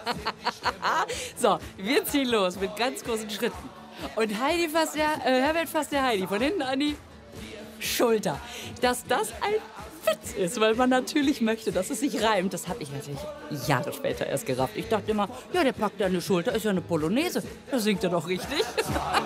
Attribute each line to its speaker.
Speaker 1: So, wir ziehen los mit ganz großen Schritten. Und Herbert fasst der Heidi von hinten an die Schulter. Dass das ein Witz ist, weil man natürlich möchte, dass es sich reimt. Das habe ich natürlich Jahre später erst gerafft. Ich dachte immer, ja, der packt da eine Schulter, ist ja eine Polonaise. Da singt er doch richtig.